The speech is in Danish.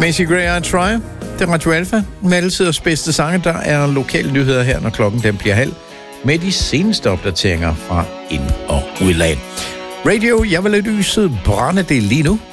Macy Gray, I Try. Det er Radio Alfa med alle tiders bedste sange. Der er lokale nyheder her, når klokken den bliver halv, med de seneste opdateringer fra ind- og udland. Radio, jeg vil lade lyset brænde det lige nu.